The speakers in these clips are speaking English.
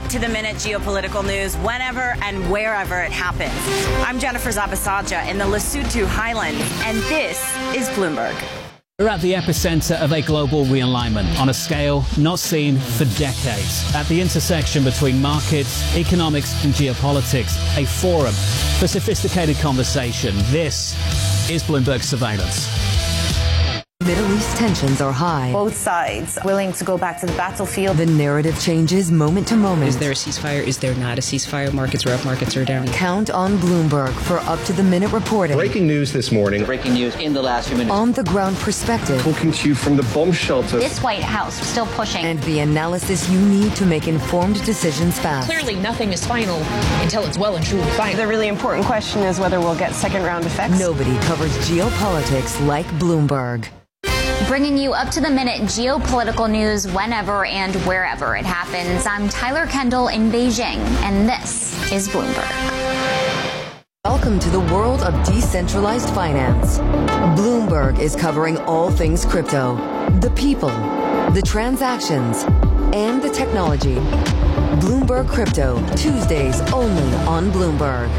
up-to-the-minute geopolitical news whenever and wherever it happens. I'm Jennifer Zabasaja in the Lesotho Highlands, and this is Bloomberg. We're at the epicenter of a global realignment on a scale not seen for decades. At the intersection between markets, economics and geopolitics, a forum for sophisticated conversation. This is Bloomberg Surveillance. Middle East tensions are high. Both sides willing to go back to the battlefield. The narrative changes moment to moment. Is there a ceasefire? Is there not a ceasefire? Markets are up, markets are down. Count on Bloomberg for up-to-the-minute reporting. Breaking news this morning. Breaking news in the last few minutes. On-the-ground perspective. Talking to you from the bomb shelter. This White House still pushing. And the analysis you need to make informed decisions fast. Clearly, nothing is final until it's well and truly final. The really important question is whether we'll get second-round effects. Nobody covers geopolitics like Bloomberg. Bringing you up-to-the-minute geopolitical news whenever and wherever it happens. I'm Tyler Kendall in Beijing, and this is Bloomberg. Welcome to the world of decentralized finance. Bloomberg is covering all things crypto, the people, the transactions, and the technology. Bloomberg Crypto, Tuesdays only on Bloomberg.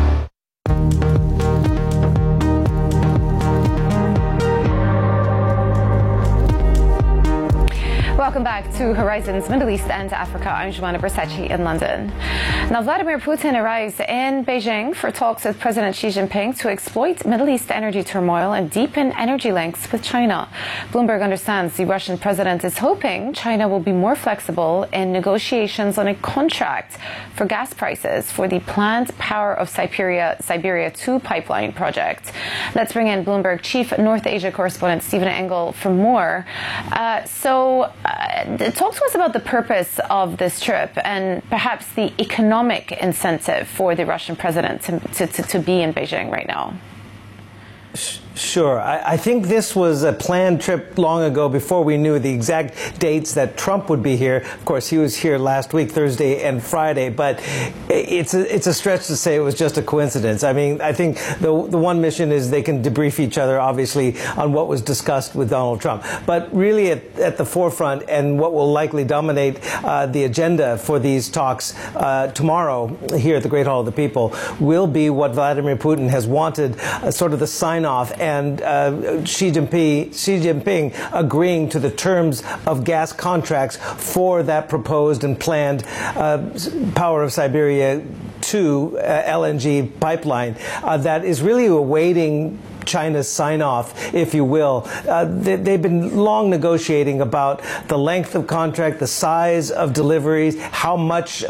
Welcome back to Horizons Middle East and Africa. I'm Joanna Bersace in London. Now, Vladimir Putin arrives in Beijing for talks with President Xi Jinping to exploit Middle East energy turmoil and deepen energy links with China. Bloomberg understands the Russian president is hoping China will be more flexible in negotiations on a contract for gas prices for the planned Power of Siberia 2 pipeline project. Let's bring in Bloomberg Chief North Asia correspondent Stephen Engel for more. Talk to us about the purpose of this trip and perhaps the economic incentive for the Russian president to be in Beijing right now. Sure. I think this was a planned trip long ago before we knew the exact dates that Trump would be here. Of course, he was here last week, Thursday and Friday, but it's a stretch to say it was just a coincidence. I mean, I think the one mission is they can debrief each other, obviously, on what was discussed with Donald Trump. But really at the forefront and what will likely dominate the agenda for these talks tomorrow here at the Great Hall of the People will be what Vladimir Putin has wanted, sort of the sign-off, and Xi Jinping agreeing to the terms of gas contracts for that proposed and planned Power of Siberia 2 LNG pipeline that is really awaiting China's sign-off, if you will. They've been long negotiating about the length of contract, the size of deliveries, how much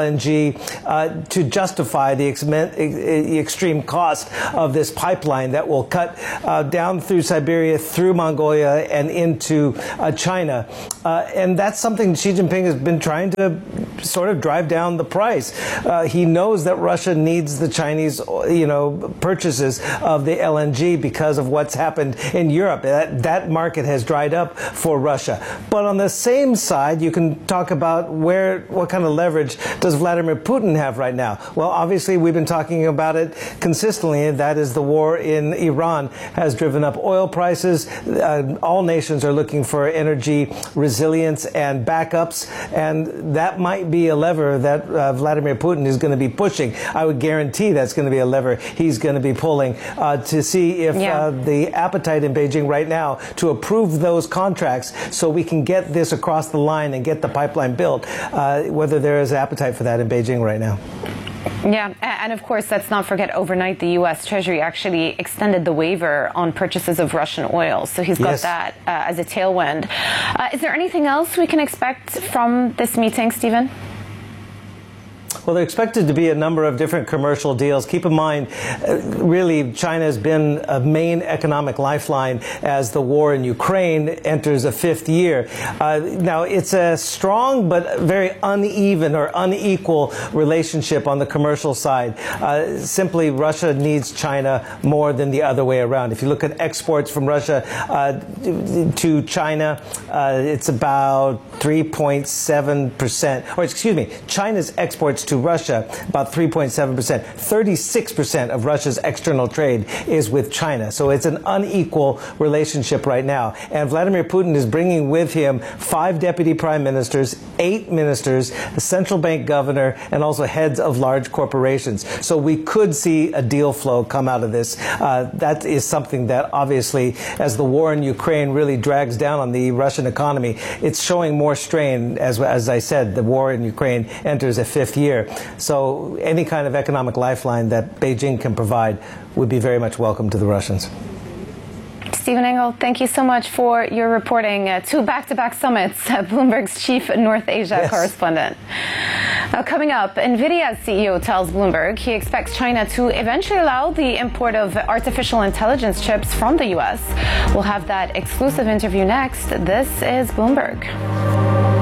LNG to justify the extreme cost of this pipeline that will cut down through Siberia, through Mongolia, and into China. And that's something Xi Jinping has been trying to sort of drive down the price. He knows that Russia needs the Chinese, purchases of the LNG because of what's happened in Europe. That market has dried up for Russia. But on the same side, you can talk about what kind of leverage does Vladimir Putin have right now? Well, obviously, we've been talking about it consistently, and that is the war in Iran has driven up oil prices. All nations are looking for energy resilience and backups, and that might be a lever that Vladimir Putin is going to be pushing. I would guarantee that's going to be a lever he's going to be pulling to see if the appetite in Beijing right now to approve those contracts so we can get this across the line and get the pipeline built, whether there is appetite for that in Beijing right now. Yeah, and of course, let's not forget overnight the U.S. Treasury actually extended the waiver on purchases of Russian oil. So he's got that as a tailwind. Is there anything else we can expect from this meeting, Stephen? Well, there expected to be a number of different commercial deals. Keep in mind, really, China has been a main economic lifeline as the war in Ukraine enters a fifth year. Now, it's a strong but very uneven or unequal relationship on the commercial side. Simply, Russia needs China more than the other way around. If you look at exports from Russia to China, it's about 3.7%. Or excuse me, China's exports to Russia, about 3.7%. 36% of Russia's external trade is with China. So it's an unequal relationship right now. And Vladimir Putin is bringing with him 5 deputy prime ministers, 8 ministers, the central bank governor, and also heads of large corporations. So we could see a deal flow come out of this. That is something that obviously, as the war in Ukraine really drags down on the Russian economy, it's showing more strain. As I said, the war in Ukraine enters a 5th year. So any kind of economic lifeline that Beijing can provide would be very much welcome to the Russians. Stephen Engel, thank you so much for your reporting. 2 back-to-back summits, Bloomberg's chief North Asia correspondent. Coming up, NVIDIA's CEO tells Bloomberg he expects China to eventually allow the import of artificial intelligence chips from the U.S. We'll have that exclusive interview next. This is Bloomberg.